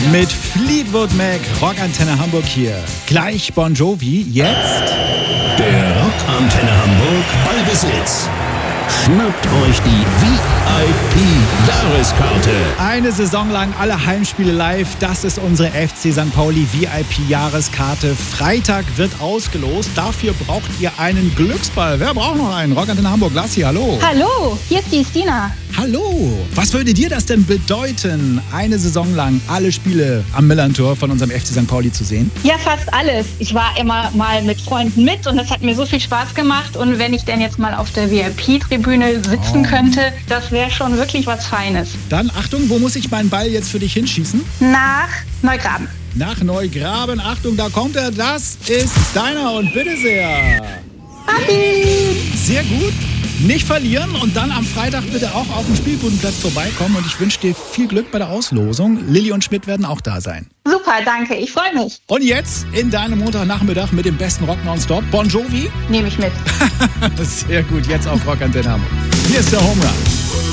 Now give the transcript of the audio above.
Mit Fleetwood Mac, Rockantenne Hamburg hier. Gleich Bon Jovi, jetzt der Rockantenne Hamburg Ballbesitz. Schnappt euch die VIP-Jahreskarte. eine Saison lang alle Heimspiele live. Das ist unsere FC St. Pauli VIP-Jahreskarte. Freitag wird ausgelost. Dafür braucht ihr einen Glücksball. Wer braucht noch einen? Rockantenne Hamburg, Lassi, hallo. Hallo, hier ist die Stina. Hallo. Was würde dir das denn bedeuten, eine Saison lang alle Spiele am Millerntor von unserem FC St. Pauli zu sehen? Ja, fast alles. Ich war immer mal mit Freunden mit und das hat mir so viel Spaß gemacht. Und wenn ich denn jetzt mal auf der VIP-Tribüne sitzen könnte, das wäre schon wirklich was Feines. Dann, Achtung, wo muss ich meinen Ball jetzt für dich hinschießen? Nach Neugraben. Nach Neugraben. Achtung, da kommt er. Das ist deiner und bitte sehr. Sehr gut. Nicht verlieren und dann am Freitag bitte auch auf dem Spielbudenplatz vorbeikommen und ich wünsche dir viel Glück bei der Auslosung. Lilly und Schmidt werden auch da sein. Super, danke, ich freue mich. Und jetzt in deinem Montagnachmittag mit dem besten Rock nonstop. Bon Jovi. Nehme ich mit. Sehr gut, jetzt auf Rockantenne Hamburg. Hier ist der Home Run.